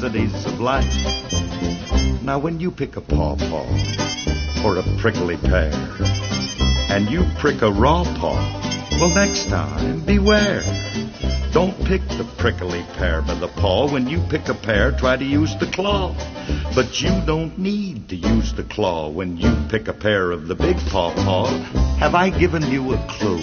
necessities of life. Now when you pick a pawpaw or a prickly pear, and you prick a raw paw, well, next time, beware. Don't pick the prickly pear by the paw. When you pick a pear, try to use the claw. But you don't need to use the claw when you pick a pear of the big pawpaw. Have I given you a clue?